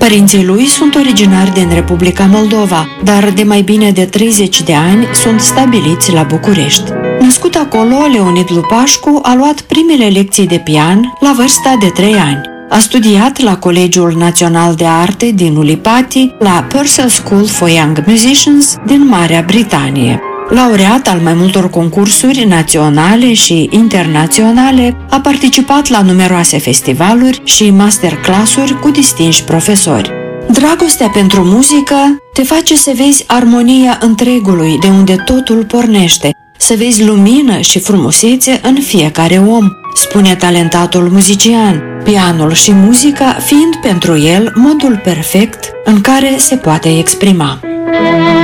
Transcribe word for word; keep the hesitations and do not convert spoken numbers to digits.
Părinții lui sunt originari din Republica Moldova, dar de mai bine de treizeci de ani sunt stabiliți la București. Născut acolo, Leonid Lupașcu a luat primele lecții de pian la vârsta de trei ani. A studiat la Colegiul Național de Arte din Ulipati, la Purcell School for Young Musicians din Marea Britanie. Laureat al mai multor concursuri naționale și internaționale, a participat la numeroase festivaluri și masterclassuri cu distinși profesori. Dragostea pentru muzică te face să vezi armonia întregului, de unde totul pornește, să vezi lumină și frumusețe în fiecare om, spune talentatul muzician, pianul și muzica fiind pentru el modul perfect în care se poate exprima.